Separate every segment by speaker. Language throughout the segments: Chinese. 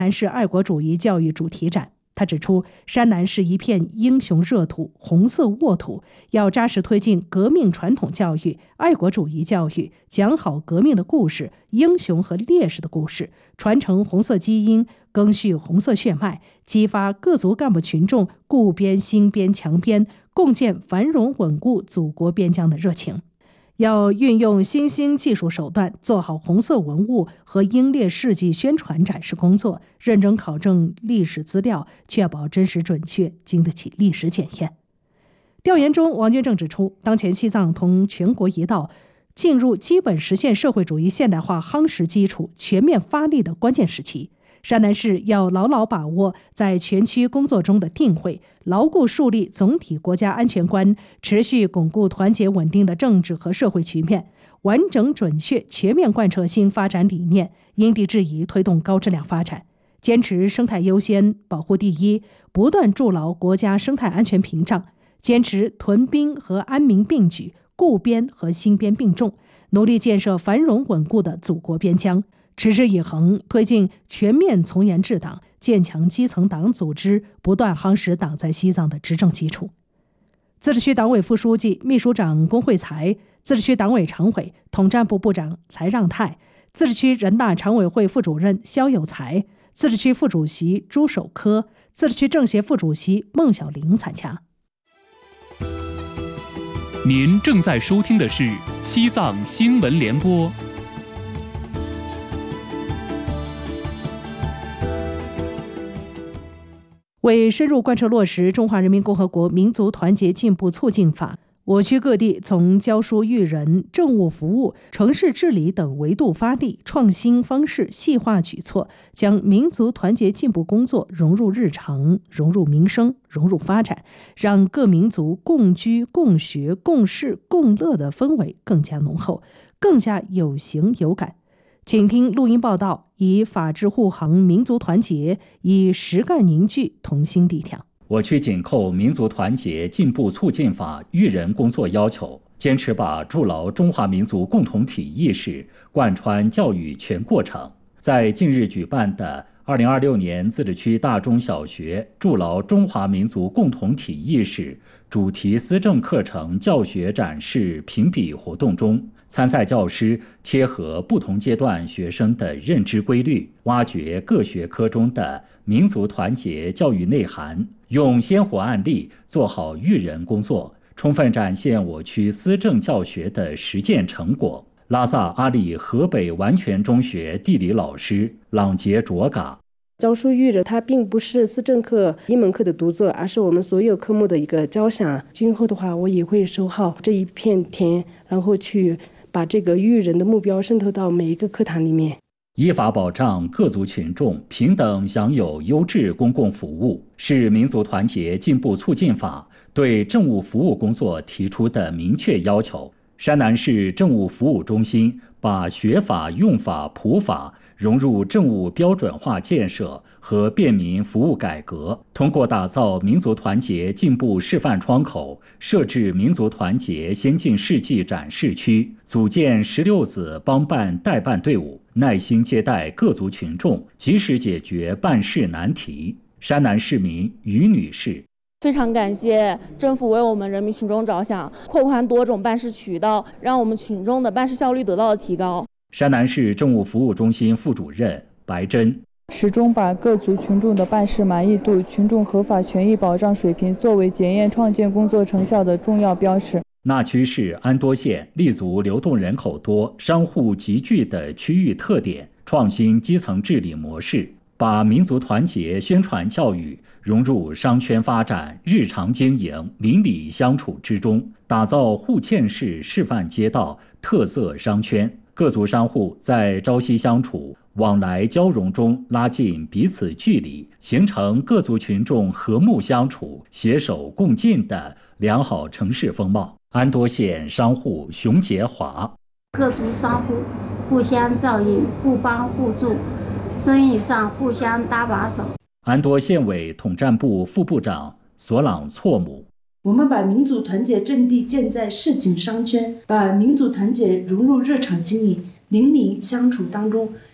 Speaker 1: 南市爱国主义教育主题展。他指出，山南是一片英雄热土、红色沃土，要扎实推进革命传统教育、爱国主义教育，讲好革命的故事、英雄和烈士的故事，传承红色基因，赓续红色血脉，激发各族干部群众固边、兴边、强边，共建繁荣稳固祖国边疆的热情。要运用新兴技术手段，做好红色文物和英烈事迹宣传展示工作，认真考证历史资料，确保真实准确，经得起历史检验。调研中，王军正指出，当前西藏同全国一道进入基本实现社会主义现代化夯实基础、全面发力的关键时期。山南市要牢牢把握在全区工作中的定位，牢固树立总体国家安全观，持续巩固团结稳定的政治和社会局面，完整准确全面贯彻新发展理念，因地制宜推动高质量发展，坚持生态优先、保护第一，不断筑牢国家生态安全屏障，坚持屯兵和安民并举、固边和兴边并重，努力建设繁荣稳固的祖国边疆，持之以恒推进全面从严治党，建强基层党组织，不断夯实党在西藏的执政基础。自治区党委副书记、秘书长龚慧才，自治区党委常委、统战部部长柴让泰，自治区人大常委会副主任肖有才，自治区副主席朱守科，自治区政协副主席孟小玲参加。
Speaker 2: 您正在收听的是西藏新闻联播。
Speaker 1: 为深入贯彻落实《中华人民共和国民族团结进步促进法》，我区各地从教书育人、政务服务、城市治理等维度发力，创新方式、细化举措，将民族团结进步工作融入日常、融入民生、融入发展，让各民族共居、共学、共事、共乐的氛围更加浓厚，更加有形有感。请听录音报道，以法治护航民族团结，以实干凝聚同心力量。
Speaker 3: 我区紧扣民族团结进步促进法育人工作要求，坚持把筑牢中华民族共同体意识贯穿教育全过程。在近日举办的2026年自治区大中小学筑牢中华民族共同体意识主题思政课程教学展示评比活动中，参赛教师贴合不同阶段学生的认知规律，挖掘各学科中的民族团结教育内涵，用鲜活案例做好育人工作，充分展现我区思政教学的实践成果。拉萨阿里河北完全中学地理老师朗杰卓嘎，
Speaker 4: 教书育人它并不是思政课一门课的独奏，而是我们所有科目的一个交响。今后的话，我也会守好这一片天，然后去把这个育人的目标渗透到每一个课堂里面。
Speaker 3: 依法保障各族群众平等享有优质公共服务，是民族团结进步促进法对政务服务工作提出的明确要求。山南市政务服务中心把学法、用法、普法融入政务标准化建设和便民服务改革，通过打造民族团结进步示范窗口，设置民族团结先进事迹展示区，组建16子帮办代办队伍，耐心接待各族群众，及时解决办事难题。山南市民于女士，
Speaker 5: 非常感谢政府为我们人民群众着想，扩宽多种办事渠道，让我们群众的办事效率得到了提高。
Speaker 3: 山南市政务服务中心副主任白珍，
Speaker 6: 始终把各族群众的办事满意度、群众合法权益保障水平作为检验创建工作成效的重要标尺。
Speaker 3: 那曲市安多县立足流动人口多、商户集聚的区域特点，创新基层治理模式，把民族团结宣传教育融入商圈发展、日常经营、邻里相处之中，打造户县市示范街道特色商圈。各族商户在朝夕相处、往来交融中拉近彼此距离，形成各族群众和睦相处、携手共进的良好城市风貌。安多县商户熊杰华，
Speaker 7: 各族商户互相照应、互帮互助，生意上互相搭把手。
Speaker 3: 安多县委统战部副部长索朗措姆，
Speaker 8: 我们把民族团结阵地建在市井商圈，把民族团结融入日常经营、邻里相处当中，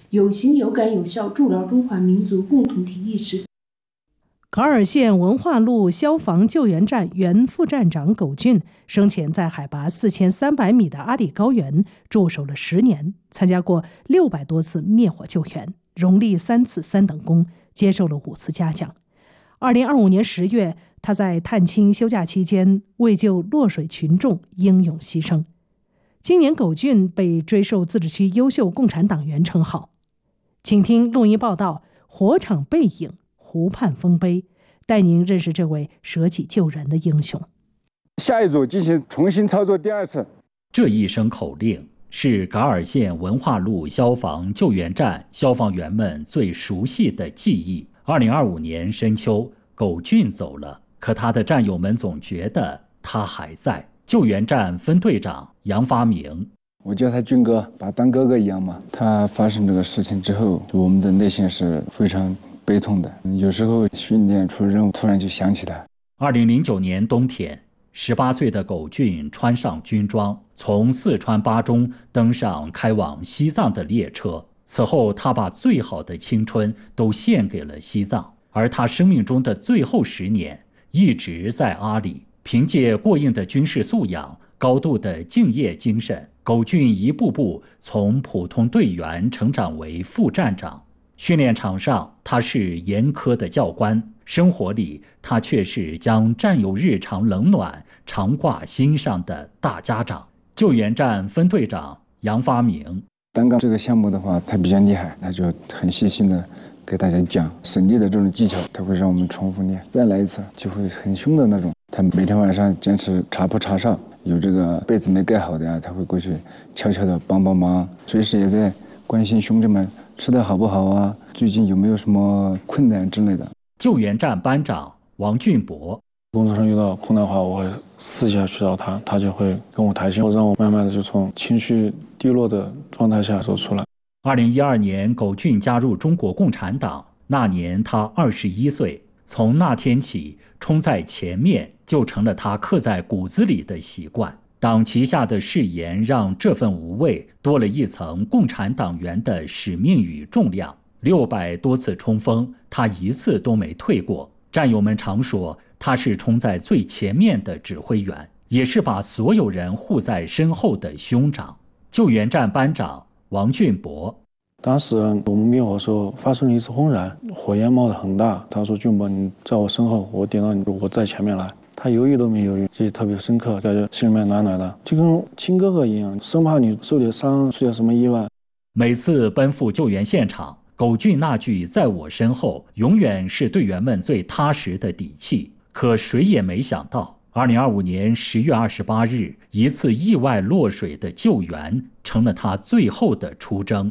Speaker 8: 有形有感有效筑牢中华民族共同体意识。
Speaker 1: 噶尔县文化路消防救援站原副站长苟俊生前在海拔4300米的阿里高原驻守了10年，参加过600多次灭火救援，荣立3次3等功，接受了5次嘉奖。2025年10月，他在探亲休假期间为救落水群众英勇牺牲。今年苟俊被追授自治区优秀共产党员称号。请听录音报道《火场背影》湖畔丰碑，带您认识这位舍己救人的英雄。
Speaker 9: 下一组进行重新操作第2次。
Speaker 3: 这一声口令是噶尔县文化路消防救援站消防员们最熟悉的记忆。2025年深秋，苟俊走了，可他的战友们总觉得他还在。救援站分队长杨发明，
Speaker 9: 我叫他俊哥，把他当哥哥一样嘛。他发生这个事情之后，我们的内心是非常悲痛的，有时候训练出任务，突然就想起他。
Speaker 3: 2009年冬天，18岁的苟俊穿上军装，从四川巴中登上开往西藏的列车。此后，他把最好的青春都献给了西藏，而他生命中的最后10年一直在阿里。凭借过硬的军事素养、高度的敬业精神，苟俊一步步从普通队员成长为副站长。训练场上，他是严苛的教官；生活里，他却是将战友日常冷暖常挂心上的大家长。救援站分队长杨发明，
Speaker 9: 单杠这个项目的话，他比较厉害，他就很细心的给大家讲省力的这种技巧，他会让我们重复练，再来一次就会很凶的那种。他每天晚上坚持茶铺茶上，有这个被子没盖好的呀，他会过去悄悄的帮忙，随时也在关心兄弟们吃的好不好啊，最近有没有什么困难之类的。
Speaker 3: 救援站班长王俊博，
Speaker 10: 工作上遇到困难的话，我会私下去找他，他就会跟我谈心，让我慢慢的就从情绪低落的状态下走出来。
Speaker 3: 2012年，苟俊加入中国共产党，那年他21岁。从那天起，冲在前面就成了他刻在骨子里的习惯。党旗下的誓言让这份无畏多了一层共产党员的使命与重量。600多次冲锋，他一次都没退过。战友们常说，他是冲在最前面的指挥员，也是把所有人护在身后的兄长。救援站班长王俊博，
Speaker 10: 当时我们灭火的时候发生了一次轰然，火焰冒得很大。他说：“俊博，你在我身后，我点到你，我在前面来。”他犹豫都没犹豫，记忆特别深刻，感觉心里面暖暖的，就跟亲哥哥一样，生怕你受点伤，出点什么意外。
Speaker 3: 每次奔赴救援现场，苟俊那句“在我身后”永远是队员们最踏实的底气。可谁也没想到，2025年10月28日，一次意外落水的救援成了他最后的出征。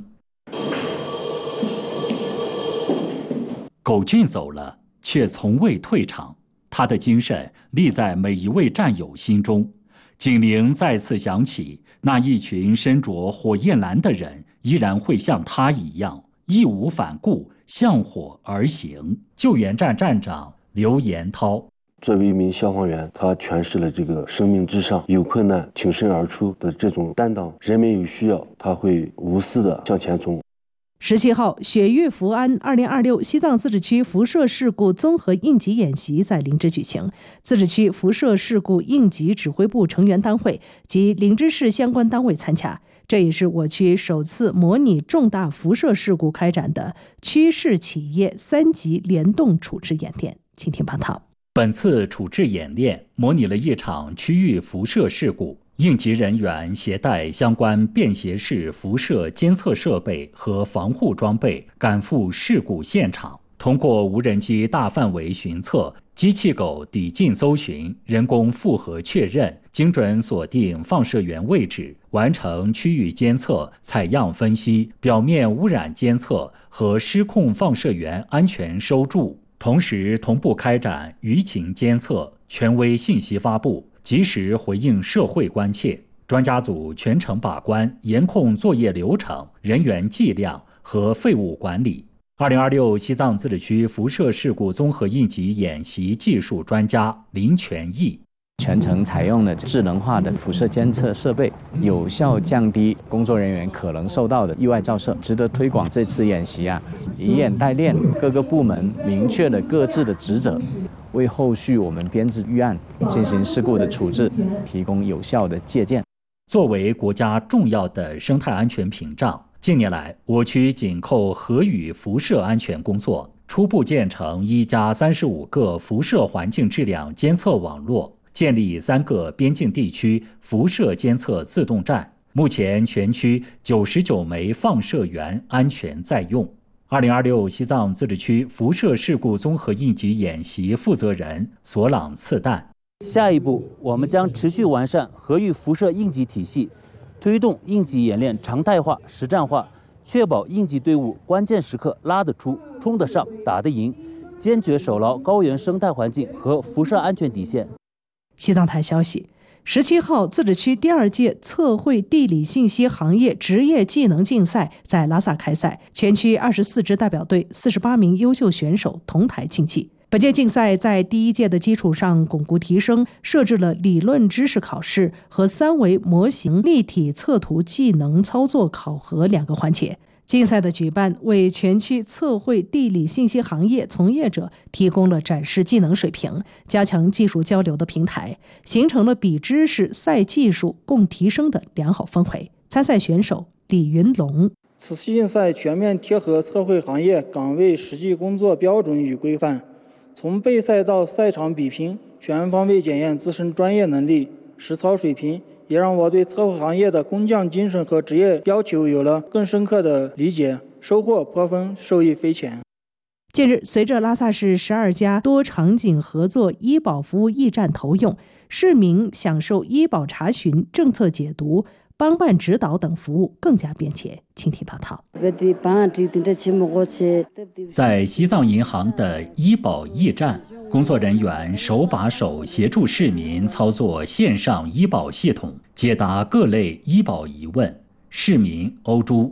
Speaker 3: 苟俊走了，却从未退场，他的精神立在每一位战友心中。警铃再次响起，那一群身着火焰蓝的人依然会像他一样义无反顾，向火而行。救援站站长刘延涛，
Speaker 11: 作为一名消防员，他诠释了这个生命至上、有困难挺身而出的这种担当。人民有需要，他会无私的向前冲。
Speaker 1: 17号，雪域福安2026西藏自治区辐射事故综合应急演习在林芝举行，自治区辐射事故应急指挥部成员单位及林芝市相关单位参加。这也是我区首次模拟重大辐射事故开展的区市企业3级联动处置演练。请听报道。
Speaker 3: 本次处置演练模拟了一场区域辐射事故，应急人员携带相关便携式辐射监测设备和防护装备赶赴事故现场，通过无人机大范围巡测、机器狗抵近搜寻、人工复核确认、精准锁定放射源位置，完成区域监测、采样分析、表面污染监测和失控放射源安全收住。同时同步开展舆情监测、权威信息发布，及时回应社会关切。专家组全程把关严控作业流程、人员计量和废物管理。2026西藏自治区辐射事故综合应急演习技术专家林全义，
Speaker 12: 全程采用了智能化的辐射监测设备，有效降低工作人员可能受到的意外照射。值得推广这次演习以演代练，各个部门明确了各自的职责，为后续我们编制预案进行事故的处置提供有效的借鉴。
Speaker 3: 作为国家重要的生态安全屏障，近年来我区紧扣核与辐射安全工作，初步建成1+35个辐射环境质量监测网络，建立3个边境地区辐射监测自动站，目前全区99枚放射源安全在用。2026西藏自治区辐射事故综合应急演习负责人索朗次旦：
Speaker 13: 下一步，我们将持续完善核域辐射应急体系，推动应急演练常态化、实战化，确保应急队伍关键时刻拉得出、冲得上、打得赢，坚决守牢高原生态环境和辐射安全底线。
Speaker 1: 西藏台消息，17号，自治区第2届测绘地理信息行业职业技能竞赛在拉萨开赛，全区24支代表队、48名优秀选手同台竞技。本届竞赛在第1届的基础上巩固提升，设置了理论知识考试和3维模型立体测图技能操作考核2个环节。竞赛的举办为全区测绘地理信息行业从业者提供了展示技能水平、加强技术交流的平台，形成了比知识赛技术共提升的良好氛围。参赛选手李云龙：
Speaker 14: 此次竞赛全面贴合测绘行业岗位实际工作标准与规范，从备赛到赛场比拼，全方位检验自身专业能力、实操水平，也让我对测绘行业的工匠精神和职业要求有了更深刻的理解，收获颇丰，受益匪浅。
Speaker 1: 近日，随着拉萨市12家多场景合作医保服务驿站投用，市民享受医保查询、政策解读、帮办指导等服务更加便捷。请听报道。
Speaker 3: 在西藏银行的医保驿站，工作人员手把手协助市民操作线上医保系统，解答各类医保疑问。市民欧珠：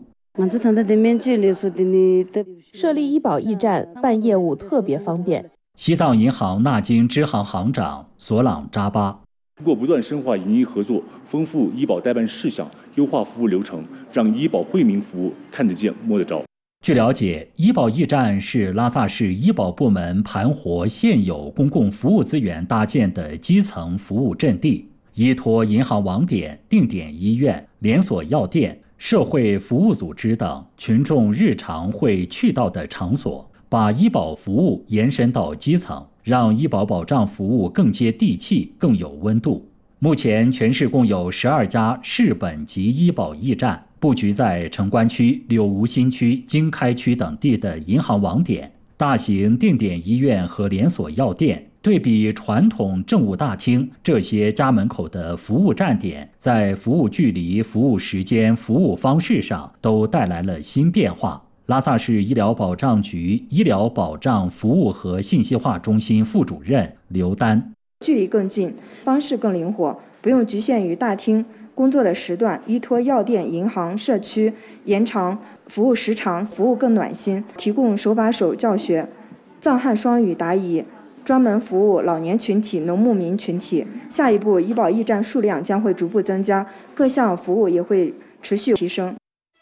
Speaker 15: 设立医保驿站办业务特别方便。
Speaker 3: 西藏银行纳京支行行长索朗扎巴：
Speaker 16: 通过不断深化营医合作，丰富医保代办事项，优化服务流程，让医保惠民服务看得见摸得着。
Speaker 3: 据了解，医保驿站是拉萨市医保部门盘活现有公共服务资源搭建的基层服务阵地，依托银行网点、定点医院、连锁药店、社会服务组织等群众日常会去到的场所，把医保服务延伸到基层，让医保保障服务更接地气、更有温度。目前全市共有12家市本级医保驿站，布局在城关区、柳梧新区、经开区等地的银行网点、大型定点医院和连锁药店。对比传统政务大厅，这些家门口的服务站点，在服务距离、服务时间、服务方式上都带来了新变化。拉萨市医疗保障局医疗保障服务和信息化中心副主任刘丹：
Speaker 17: 距离更近，方式更灵活，不用局限于大厅，工作的时段依托药店、银行、社区延长服务时长，服务更暖心，提供手把手教学，藏汉双语答疑，专门服务老年群体、农牧民群体。下一步，医保驿站数量将会逐步增加，各项服务也会持续提升。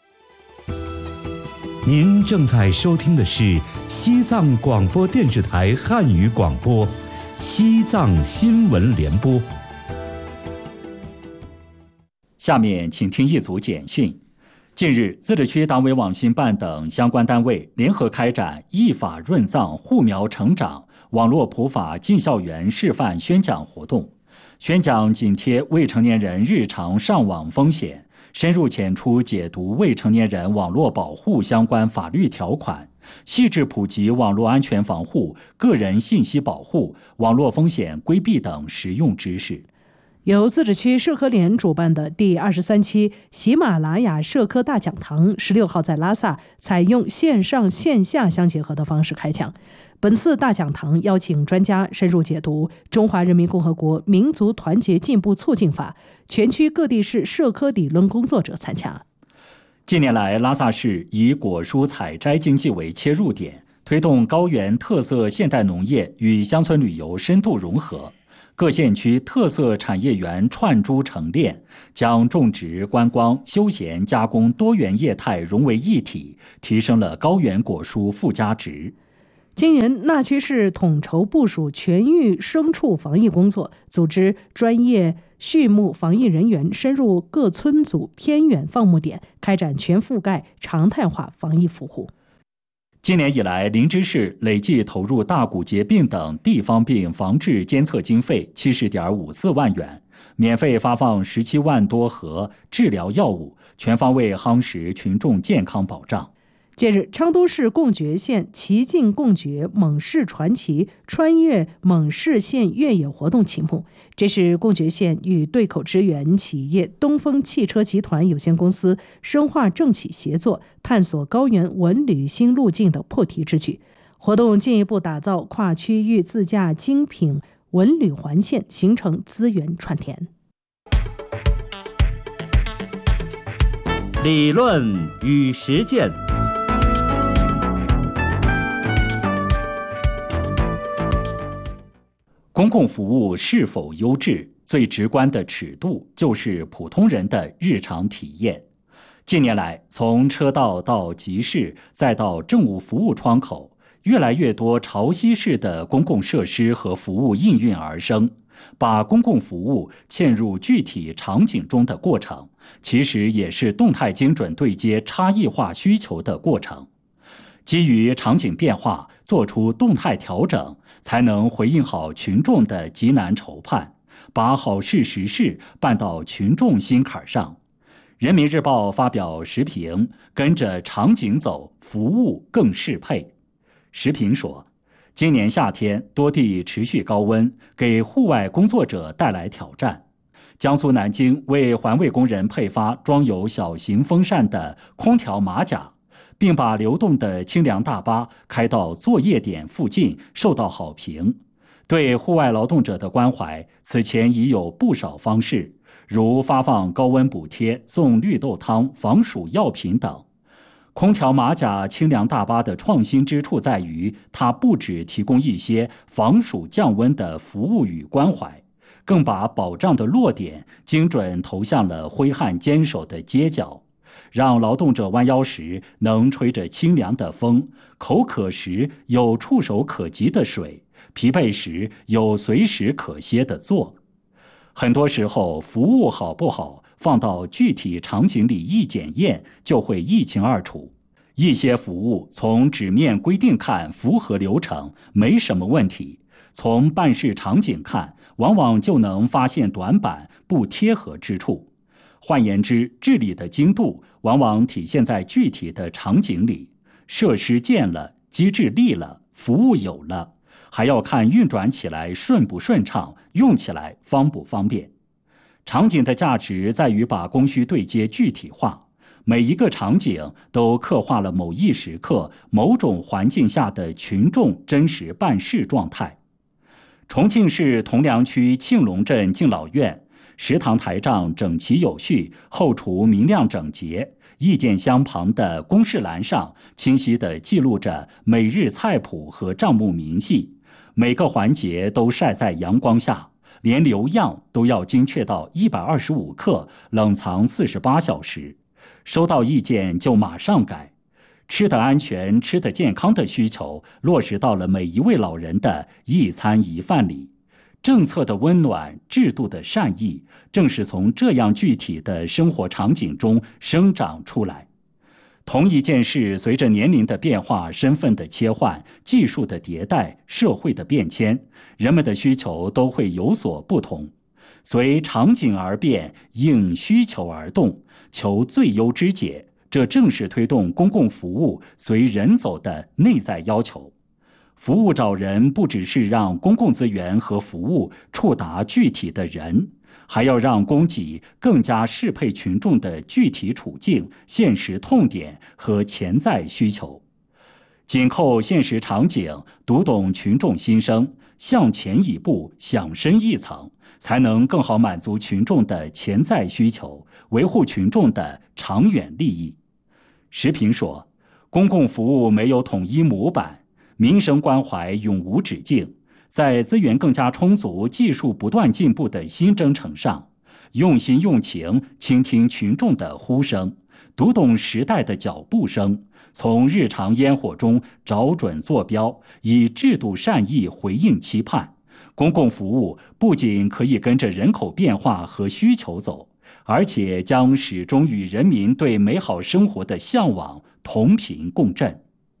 Speaker 18: 您正在收听的是西藏广播电视台汉语广播《西藏新闻联播》。
Speaker 3: 下面请听一组简讯。近日，自治区党委网信办等相关单位联合开展依法润藏、护苗成长网络普法进校园示范宣讲活动，宣讲紧贴未成年人日常上网风险，深入浅出解读未成年人网络保护相关法律条款，细致普及网络安全防护、个人信息保护、网络风险规避等实用知识。
Speaker 1: 由自治区社科联主办的第23期喜马拉雅社科大讲堂16号在拉萨采用线上线下相结合的方式开讲。本次大讲堂邀请专家深入解读《中华人民共和国民族团结进步促进法》，全区各地市社科理论工作者参加。
Speaker 3: 近年来，拉萨市以果蔬采摘经济为切入点，推动高原特色现代农业与乡村旅游深度融合。 各县区特色产业园串珠成链，将种植、观光、休闲、加工多元业态融为一体，提升了高原果蔬附加值。
Speaker 1: 今年那曲市统筹部署全域牲畜防疫工作，组织专业畜牧防疫人员深入各村组偏远放牧点，开展全覆盖常态化防疫服务。
Speaker 3: 今年以来，林芝市累计投入大骨节病等地方病防治监测经费70.54万元，免费发放17万多盒治疗药物，全方位夯实群众健康保障。
Speaker 1: 近日，昌都市贡觉县奇境贡觉蒙氏传奇穿越蒙氏县越野活动启幕。这是贡觉县与对口支援企业东风汽车集团有限公司深化政企协作，探索高原文旅新路径的破题之举。活动进一步打造跨区域自驾精品文旅环线，形成资源串联。
Speaker 19: 理论与实践。
Speaker 3: 公共服务是否优质，最直观的尺度就是普通人的日常体验。近年来，从车道到集市，再到政务服务窗口，越来越多潮汐式的公共设施和服务应运而生。把公共服务嵌入具体场景中的过程，其实也是动态精准对接差异化需求的过程。基于场景变化，做出动态调整，才能回应好群众的急难愁盼，把好事实事办到群众心坎上。人民日报发表时评，跟着场景走，服务更适配。时评说，今年夏天多地持续高温，给户外工作者带来挑战。江苏南京为环卫工人配发装有小型风扇的空调马甲，并把流动的清凉大巴开到作业点附近，受到好评。对户外劳动者的关怀，此前已有不少方式，如发放高温补贴、送绿豆汤、防暑药品等。空调马甲清凉大巴的创新之处在于，它不只提供一些防暑降温的服务与关怀，更把保障的落点精准投向了挥汗坚守的街角，让劳动者弯腰时能吹着清凉的风，口渴时有触手可及的水，疲惫时有随时可歇的坐。很多时候，服务好不好，放到具体场景里一检验，就会一清二楚。一些服务从纸面规定看符合流程，没什么问题；从办事场景看，往往就能发现短板、不贴合之处。换言之，治理的精度往往体现在具体的场景里，设施建了，机制立了，服务有了，还要看运转起来顺不顺畅，用起来方不方便。场景的价值在于把供需对接具体化，每一个场景都刻画了某一时刻、某种环境下的群众真实办事状态。重庆市铜梁区庆隆镇敬老院，食堂台账整齐有序，后厨明亮整洁，意见箱旁的公示栏上清晰地记录着每日菜谱和账目明细，每个环节都晒在阳光下，连留样都要精确到125克，冷藏48小时。收到意见就马上改，吃得安全、吃得健康的需求落实到了每一位老人的一餐一饭里。政策的温暖、制度的善意，正是从这样具体的生活场景中生长出来。同一件事，随着年龄的变化、身份的切换、技术的迭代、社会的变迁，人们的需求都会有所不同。随场景而变，应需求而动，求最优之解，这正是推动公共服务随人走的内在要求。服务找人不只是让公共资源和服务触达具体的人，还要让供给更加适配群众的具体处境、现实痛点和潜在需求。紧扣现实场景，读懂群众心声，向前一步，想深一层，才能更好满足群众的潜在需求，维护群众的长远利益。时评说，公共服务没有统一模板，民生关怀永无止境， 在资源更加充足、技术不断进步的新征程上，用心用情倾听群众的呼声，读懂时代的脚步声，从日常烟火中找准坐标，以制度善意回应期盼。公共服务不仅可以跟着人口变化和需求走，而且将始终与人民对美好生活的向往同频共振。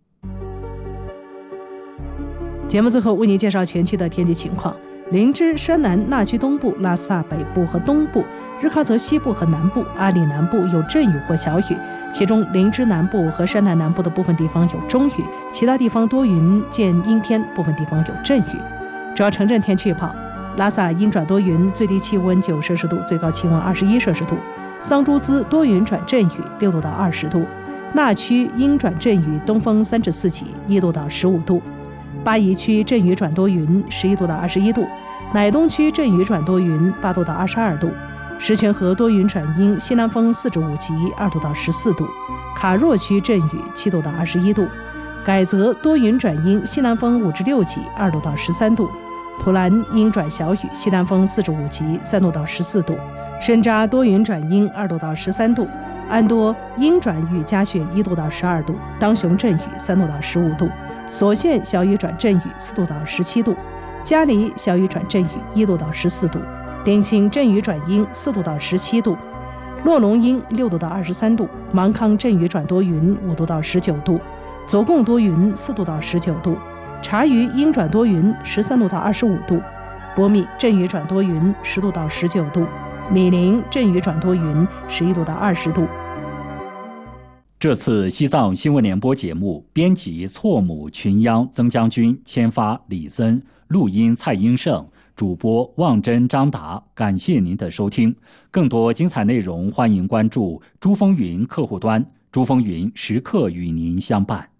Speaker 1: 节目最后为您介绍全区的天气情况。林芝、山南、那曲东部、拉萨北部和东部、日喀则西部和南部、阿里南部有阵雨或小雨，其中林芝南部和山南南部的部分地方有中雨，其他地方多云见阴天，部分地方有阵雨。主要城镇天气预报：拉萨阴转多云，最低气温9摄氏度，最高气温21摄氏度；桑珠孜多云转阵雨，6度到20度；那曲阴转阵雨，东风3至4级，1度到15度；巴宜区阵雨转多云，11度到21度；乃东区阵雨转多云，8度到22度；石泉河多云转阴，西南风4至5级，2度到14度；卡若区阵雨7度到21度；改则多云转阴，西南风5至6级，2度到13度；普兰阴转小雨，西南风4至5级，3度到14度；深扎多云转阴，2度到13度；安多阴转雨夹雪，1度到12度；当雄阵雨3度到15度；所县小雨转阵雨4度到17度；嘉黎小雨转阵雨1度到14度；丁庆阵雨转阴4度到17度；洛龙阴6度到23度；芒康阵雨转多云5度到19度；左贡多云4度到19度；察隅阴转多云13度到25度；波密阵雨转多云10度到19度；米林阵雨转多云11度到20度。
Speaker 3: 这次西藏新闻联播节目编辑错母群央曾将军，签发李森，录音蔡英胜，主播望真张达。感谢您的收听，更多精彩内容欢迎关注珠峰云客户端，珠峰云时刻与您相伴。